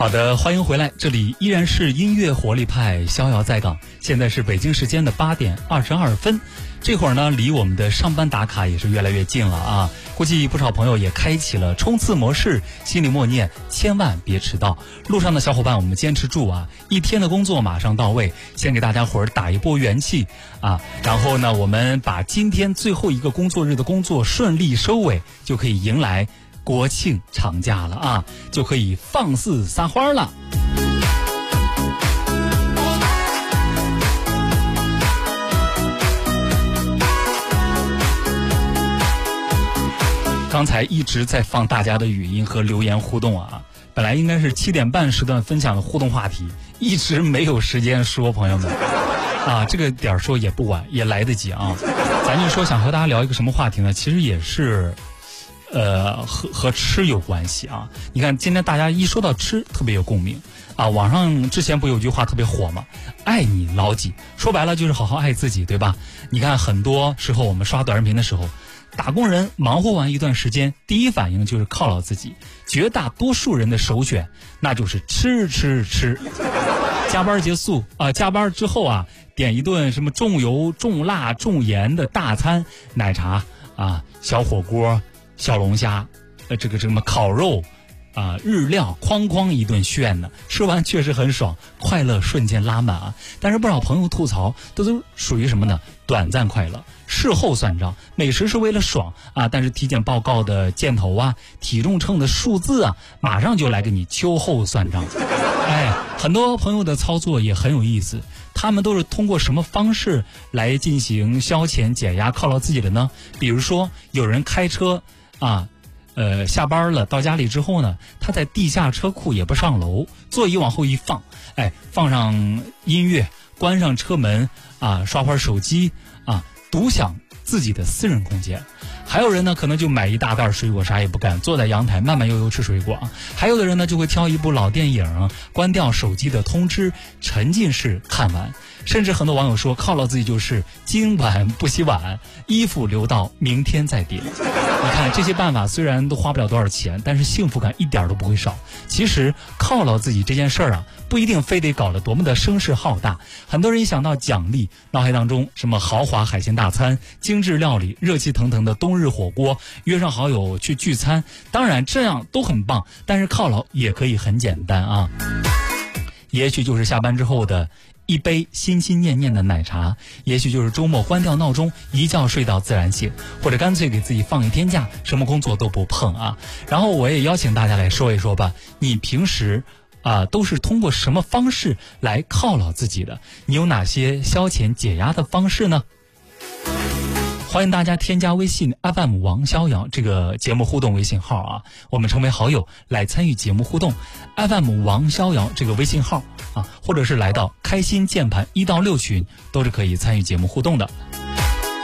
好的，欢迎回来，这里依然是音乐活力派，逍遥在岗。现在是北京时间的8点22分，这会儿呢，离我们的上班打卡也是越来越近了啊。估计不少朋友也开启了冲刺模式，心里默念千万别迟到。路上的小伙伴，我们坚持住啊！一天的工作马上到位，先给大家伙儿打一波元气啊！然后呢，我们把今天最后一个工作日的工作顺利收尾，就可以迎来国庆长假了啊，就可以放肆撒欢了。刚才一直在放大家的语音和留言互动啊，本来应该是7点半时段分享的互动话题，一直没有时间说，朋友们啊，这个点说也不晚，也来得及啊。咱就说想和大家聊一个什么话题呢？其实也是和吃有关系啊。你看今天大家一说到吃特别有共鸣啊，网上之前不有句话特别火吗？爱你老几，说白了就是好好爱自己，对吧？你看很多时候我们刷短视频的时候，打工人忙活完一段时间，第一反应就是犒劳自己，绝大多数人的首选那就是吃。加班结束啊，加班之后啊，点一顿什么重油重辣重盐的大餐，奶茶啊，小火锅，小龙虾，这个什么烤肉啊，日料，哐一顿炫呢，吃完确实很爽，快乐瞬间拉满啊。但是不少朋友吐槽，都属于什么呢？短暂快乐，事后算账。美食是为了爽啊，但是体检报告的箭头啊，体重秤的数字啊，马上就来给你秋后算账。哎，很多朋友的操作也很有意思，他们都是通过什么方式来进行消遣解压犒劳自己的呢？比如说有人开车啊，下班了到家里之后呢，他在地下车库也不上楼，座椅往后一放，哎，放上音乐，关上车门啊，刷会儿手机啊，独享自己的私人空间。还有人呢，可能就买一大袋水果，啥也不干，坐在阳台慢慢悠悠吃水果。还有的人呢，就会挑一部老电影，关掉手机的通知，沉浸式看完。甚至很多网友说，犒劳自己就是今晚不洗碗，衣服留到明天再叠。你看这些办法虽然都花不了多少钱，但是幸福感一点都不会少。其实犒劳自己这件事儿啊，不一定非得搞得多么的声势浩大。很多人一想到奖励，脑海当中什么豪华海鲜大餐、精致料理、热气腾腾的冬日火锅，约上好友去聚餐，当然这样都很棒，但是犒劳也可以很简单啊，也许就是下班之后的一杯心心念念的奶茶，也许就是周末关掉闹钟，一觉睡到自然醒，或者干脆给自己放一天假，什么工作都不碰啊。然后我也邀请大家来说一说吧，你平时都是通过什么方式来犒劳自己的？你有哪些消遣解压的方式呢？欢迎大家添加微信 FM 王逍遥这个节目互动微信号啊，我们成为好友来参与节目互动。FM 王逍遥这个微信号啊，或者是来到开心键盘1到6群，都是可以参与节目互动的。